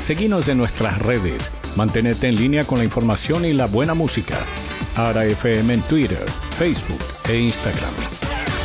Seguinos en nuestras redes. Mantenete en línea con la información y la buena música. Ara FM en Twitter, Facebook e Instagram.